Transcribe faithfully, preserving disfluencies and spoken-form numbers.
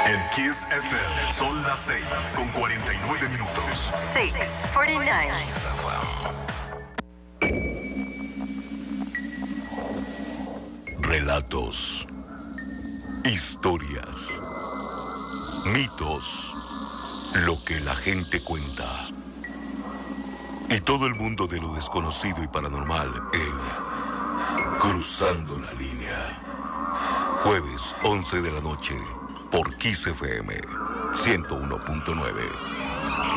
En Kiss F M son las seis con cuarenta y nueve minutos. seis cuarenta y nueve. Relatos, historias, mitos, lo que la gente cuenta. Y todo el mundo de lo desconocido y paranormal en Cruzando la Línea. Jueves, once de la noche, por Kiss F M ciento uno punto nueve.